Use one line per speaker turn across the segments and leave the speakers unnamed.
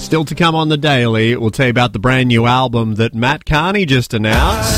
Still to come on the Daily, we'll tell you about the brand new album that Matt Carney just announced.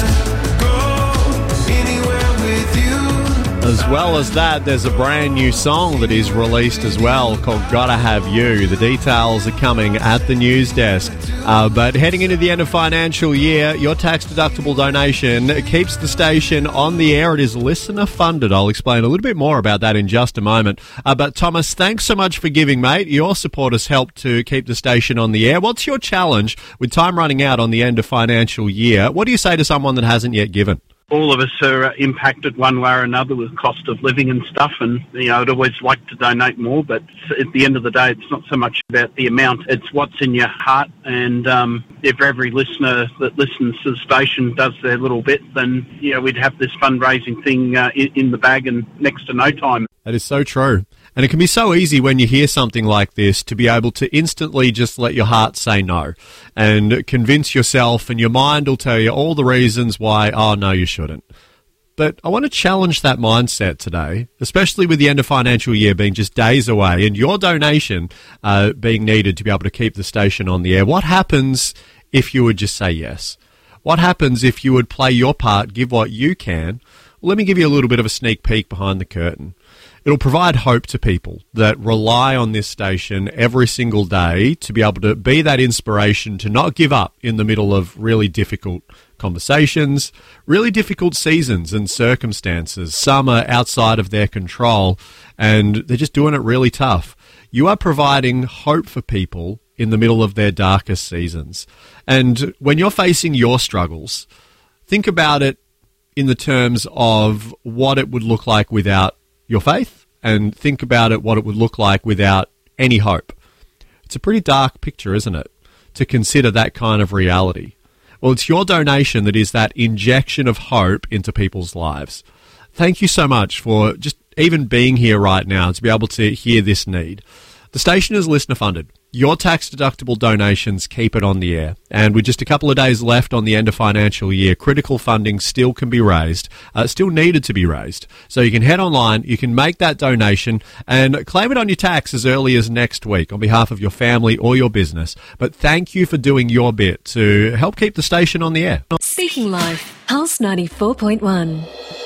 As well as that, there's a brand new song that he's released as well called Gotta Have You. The details are coming at the news desk. But heading into the end of financial year, your tax-deductible donation keeps the station on the air. It is listener-funded. I'll explain a little bit more about that in just a moment. But Thomas, thanks so much for giving, mate. Your support has helped to keep the station on the air. What's your challenge with time running out on the end of financial year? What do you say to someone that hasn't yet given?
All of us are impacted one way or another with cost of living and stuff, and I'd always like to donate more, but at the end of the day it's not so much about the amount, it's what's in your heart. And if every listener that listens to the station does their little bit, then we'd have this fundraising thing in the bag in next to no time.
That is so true. And it can be so easy when you hear something like this to be able to instantly just let your heart say no and convince yourself, and your mind will tell you all the reasons why, oh, no, you shouldn't. But I want to challenge that mindset today, especially with the end of financial year being just days away and your donation being needed to be able to keep the station on the air. What happens if you would just say yes? What happens if you would play your part, give what you can? Well, let me give you a little bit of a sneak peek behind the curtain. It'll provide hope to people that rely on this station every single day to be able to be that inspiration to not give up in the middle of really difficult conversations, really difficult seasons and circumstances. Some are outside of their control and they're just doing it really tough. You are providing hope for people in the middle of their darkest seasons. And when you're facing your struggles, think about it in the terms of what it would look like without your faith, and think about it what it would look like without any hope. It's a pretty dark picture, isn't it, to consider that kind of reality? Well, it's your donation that is that injection of hope into people's lives. Thank you so much for just even being here right now to be able to hear this need. The station is listener funded. Your tax-deductible donations keep it on the air. And with just a couple of days left on the end of financial year, critical funding still can be raised, still needed to be raised. So you can head online, you can make that donation and claim it on your tax as early as next week on behalf of your family or your business. But thank you for doing your bit to help keep the station on the air.
Speaking Life, Pulse 94.1.